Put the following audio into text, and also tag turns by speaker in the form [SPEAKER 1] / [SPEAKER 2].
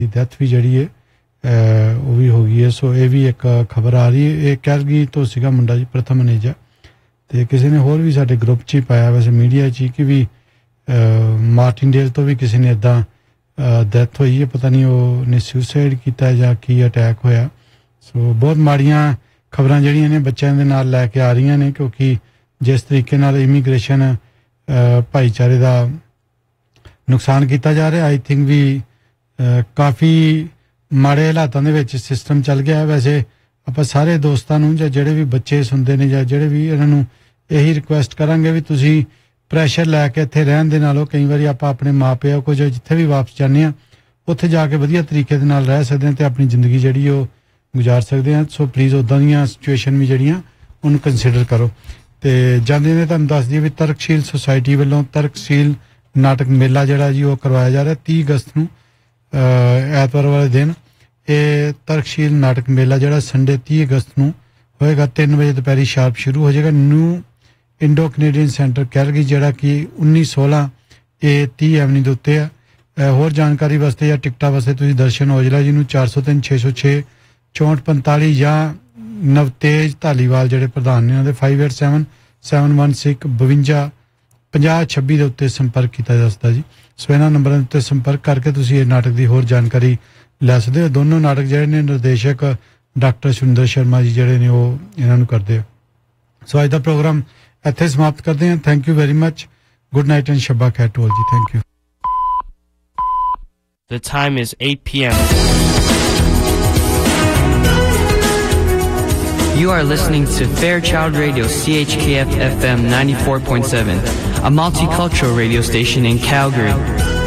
[SPEAKER 1] ਦੀ death ਵੀ ਜਿਹੜੀ ਹੈ ਉਹ ਵੀ ਹੋ ਗਈ ਹੈ। ਸੋ ਇਹ ਵੀ ਇੱਕ ਖਬਰ ਆ ਰਹੀ ਹੈ। ਇਹ ਕੈਲਗਰੀ ਤੋਂ ਸੀਗਾ ਮੁੰਡਾ ਜੀ, ਪ੍ਰਥਮ ਅਨੇਜਾ, ਤੇ ਕਿਸੇ ਨੇ ਹੋਰ ਵੀ ਸਾਡੇ ਗਰੁੱਪ 'ਚ ਹੀ ਪਾਇਆ ਵੈਸੇ ਮੀਡੀਆ 'ਚ ਹੀ ਕਿ ਵੀ ਮਾਰਟਿਨਡੇਲ ਤੋਂ ਵੀ ਕਿਸੇ ਨੇ ਇੱਦਾਂ ਡੈਥ ਹੋਈ ਹੈ, ਪਤਾ ਨਹੀਂ ਉਹਨੇ ਸੁਸਾਈਡ ਕੀਤਾ ਜਾਂ ਕੀ ਅਟੈਕ ਹੋਇਆ। ਸੋ ਬਹੁਤ ਮਾੜੀਆਂ ਖਬਰਾਂ ਜਿਹੜੀਆਂ ਨੇ ਬੱਚਿਆਂ ਦੇ ਨਾਲ ਲੈ ਕੇ ਆ ਰਹੀਆਂ ਨੇ, ਕਿਉਂਕਿ ਜਿਸ ਤਰੀਕੇ ਨਾਲ ਇਮੀਗ੍ਰੇਸ਼ਨ ਭਾਈਚਾਰੇ ਦਾ ਨੁਕਸਾਨ ਕੀਤਾ ਜਾ ਰਿਹਾ, ਆਈ ਥਿੰਕ ਵੀ ਕਾਫੀ ਮਾੜੇ ਹਾਲਾਤਾਂ ਦੇ ਵਿੱਚ ਸਿਸਟਮ ਚੱਲ ਗਿਆ। ਵੈਸੇ ਆਪਾਂ ਸਾਰੇ ਦੋਸਤਾਂ ਨੂੰ ਜਾਂ ਜਿਹੜੇ ਵੀ ਬੱਚੇ ਸੁਣਦੇ ਨੇ ਜਾਂ ਜਿਹੜੇ ਵੀ ਇਹਨਾਂ ਨੂੰ ਇਹੀ ਰਿਕੁਐਸਟ ਕਰਾਂਗੇ ਵੀ ਤੁਸੀਂ ਪ੍ਰੈਸ਼ਰ ਲੈ ਕੇ ਇੱਥੇ ਰਹਿਣ ਦੇ ਨਾਲੋਂ ਕਈ ਵਾਰੀ ਆਪਾਂ ਆਪਣੇ ਮਾਪਿਆਂ ਕੋਲ ਜਿੱਥੇ ਵੀ ਵਾਪਸ ਜਾਂਦੇ ਹਾਂ ਉੱਥੇ ਜਾ ਕੇ ਵਧੀਆ ਤਰੀਕੇ ਦੇ ਨਾਲ ਰਹਿ ਸਕਦੇ ਹਾਂ ਅਤੇ ਆਪਣੀ ਜ਼ਿੰਦਗੀ ਜਿਹੜੀ ਉਹ ਗੁਜ਼ਾਰ ਸਕਦੇ ਹਾਂ। ਸੋ ਪਲੀਜ਼ ਉੱਦਾਂ ਦੀਆਂ ਸਿਚੁਏਸ਼ਨ ਵੀ ਜਿਹੜੀਆਂ ਉਹਨੂੰ ਕੰਸੀਡਰ ਕਰੋ। ਅਤੇ ਜਾਂਦੇ ਨੇ ਤੁਹਾਨੂੰ ਦੱਸ ਦਈਏ ਵੀ ਤਰਕਸ਼ੀਲ ਸੁਸਾਇਟੀ ਵੱਲੋਂ ਤਰਕਸ਼ੀਲ ਨਾਟਕ ਮੇਲਾ ਜਿਹੜਾ ਜੀ ਉਹ ਕਰਵਾਇਆ ਜਾ ਰਿਹਾ 30 ਅਗਸਤ ਨੂੰ ਐਤਵਾਰ ਵਾਲੇ ਦਿਨ। ਇਹ ਤਰਕਸ਼ੀਲ ਨਾਟਕ ਮੇਲਾ ਜਿਹੜਾ ਸੰਡੇ 30 ਅਗਸਤ ਨੂੰ ਹੋਏਗਾ 3 ਵਜੇ ਦੁਪਹਿਰੀ ਸ਼ਾਰਪ ਸ਼ੁਰੂ ਹੋ ਜਾਏਗਾ। New Indo Canadian centre Calgary ਜਿਹੜਾ ਕਿ 1916 ਇਹ 30 ਐਵਨਿਊ ਦੇ ਉੱਤੇ ਹੈ। ਹੋਰ ਜਾਣਕਾਰੀ ਵਾਸਤੇ ਜਾਂ ਟਿਕਟਾਂ ਵਾਸਤੇ ਤੁਸੀਂ ਦਰਸ਼ਨ ਔਜਲਾ ਜੀ ਨੂੰ 403 606 6445 ਜਾਂ ਨਵਤੇਜ ਧਾਲੀਵਾਲ ਜਿਹੜੇ ਪ੍ਰਧਾਨ ਨੇ ਉਹਨਾਂ ਦੇ 587 716 52 5026 ਦੇ ਉੱਤੇ ਸੰਪਰਕ ਕੀਤਾ ਜਾ ਸਕਦਾ ਜੀ। ਸੋ ਇਹਨਾਂ ਨੰਬਰਾਂ ਦੇ ਉੱਤੇ ਸੰਪਰਕ ਕਰਕੇ ਤੁਸੀਂ ਇਹ ਨਾਟਕ ਦੀ ਹੋਰ ਜਾਣਕਾਰੀ ਲੈ ਸਕਦੇ ਹੋ। ਦੋਨੋਂ ਨਾਟਕ ਜਿਹੜੇ ਨੇ ਨਿਰਦੇਸ਼ਕ ਡਾਕਟਰ ਸੁਰਿੰਦਰ ਸ਼ਰਮਾ ਜੀ ਜਿਹੜੇ ਨੇ ਉਹ ਇਹਨਾਂ ਨੂੰ ਕਰਦੇ ਹੋ। ਸੋ ਅੱਜ ਦਾ ਪ੍ਰੋਗਰਾਮ ਇੱਥੇ ਸਮਾਪਤ ਕਰਦੇ ਹਾਂ। Thank you very much. Good night and ਸ਼ੱਬਾ ਖੈਰ ਟੂ ਆਲ ਜੀ। Thank you.
[SPEAKER 2] The time is 8 p.m.
[SPEAKER 3] You are listening to Fairchild Radio, CHKF FM 94.7, a multicultural radio station in Calgary.